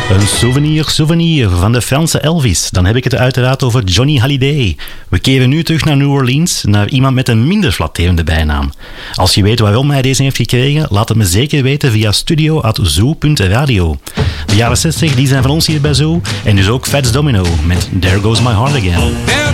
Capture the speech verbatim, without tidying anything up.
Een souvenir, souvenir van de Franse Elvis. Dan heb ik het uiteraard over Johnny Hallyday. We keren nu terug naar New Orleans, naar iemand met een minder flatterende bijnaam. Als je weet waarom hij deze heeft gekregen, laat het me zeker weten via studio at zoo punt radio. De jaren zestig die zijn van ons hier bij Zoo. En dus ook Fats Domino met There Goes My Heart Again.